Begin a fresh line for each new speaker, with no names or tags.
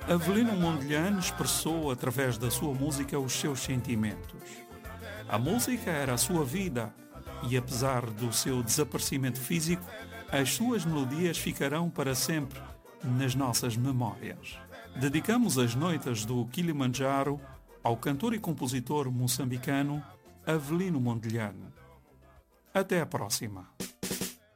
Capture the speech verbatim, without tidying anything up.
Avelino Mondlane expressou através da sua música os seus sentimentos. A música era a sua vida e, apesar do seu desaparecimento físico, as suas melodias ficarão para sempre nas nossas memórias. Dedicamos as noites do Kilimanjaro ao cantor e compositor moçambicano Avelino Mondlane. Até a próxima.